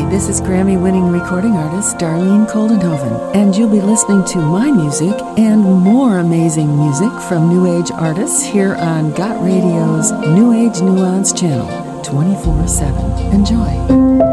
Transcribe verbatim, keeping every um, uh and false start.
this is Grammy-winning recording artist Darlene Koldenhoven, and you'll be listening to my music and more amazing music from New Age artists here on Got Radio's New Age Nuance channel, twenty-four seven. Enjoy.